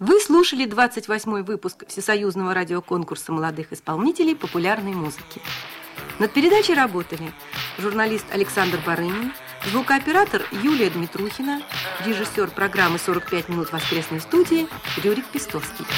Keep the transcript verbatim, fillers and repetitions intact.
Вы слушали двадцать восьмой выпуск Всесоюзного радиоконкурса молодых исполнителей популярной музыки. Над передачей работали журналист Александр Барынин, звукооператор Юлия Дмитрухина, режиссер программы «сорок пять минут воскресной студии» Рюрик Пестовский.